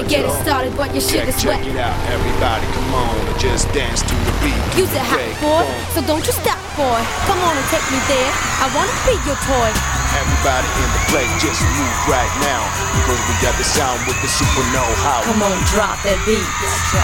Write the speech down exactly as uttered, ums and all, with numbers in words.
out, Get y'all. it started, but your shit check, is check wet. it out, everybody, come on, just dance to the beat. You's a hot Break, boy, boom. so don't you stop, boy. Come on and take me there. I wanna be your toy. Everybody in the place, just move right now, because we got the sound with the super know-how. Come on, drop that beat.